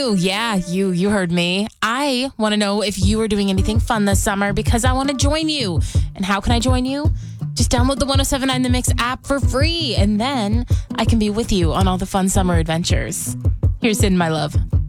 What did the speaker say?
you. Yeah, you heard me. I want to know if you are doing anything fun this summer because I want to join you. And how can I join you? Just download the 1079 The Mix app for free, and then I can be with you on all the fun summer adventures. Here's Sid, My Love.